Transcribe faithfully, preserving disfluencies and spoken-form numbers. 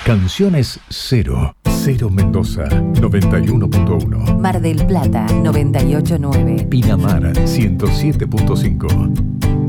Canciones Cero. Cero Mendoza, noventa y uno punto uno. Mar del Plata, noventa y ocho punto nueve. Pinamar, ciento siete punto cinco.